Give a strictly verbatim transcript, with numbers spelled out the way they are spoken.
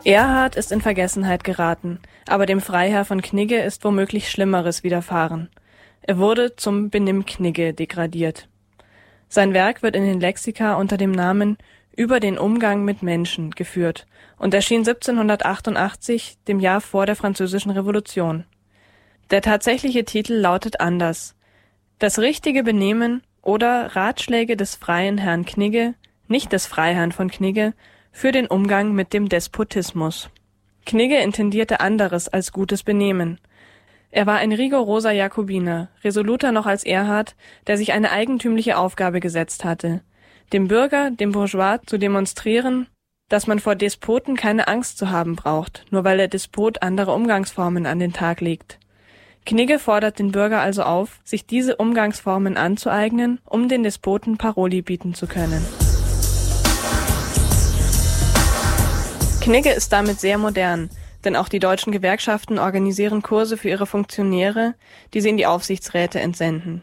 Erhard ist in Vergessenheit geraten, aber dem Freiherr von Knigge ist womöglich Schlimmeres widerfahren. Er wurde zum Benimm-Knigge degradiert. Sein Werk wird in den Lexika unter dem Namen Über den Umgang mit Menschen geführt und erschien siebzehnhundertachtundachtzig, dem Jahr vor der Französischen Revolution. Der tatsächliche Titel lautet anders: Das richtige Benehmen oder Ratschläge des freien Herrn Knigge, nicht des Freiherrn von Knigge, für den Umgang mit dem Despotismus. Knigge intendierte anderes als gutes Benehmen. Er war ein rigoroser Jakobiner, resoluter noch als Erhard, der sich eine eigentümliche Aufgabe gesetzt hatte: dem Bürger, dem Bourgeois zu demonstrieren, dass man vor Despoten keine Angst zu haben braucht, nur weil der Despot andere Umgangsformen an den Tag legt. Knigge fordert den Bürger also auf, sich diese Umgangsformen anzueignen, um den Despoten Paroli bieten zu können. Knigge ist damit sehr modern, denn auch die deutschen Gewerkschaften organisieren Kurse für ihre Funktionäre, die sie in die Aufsichtsräte entsenden.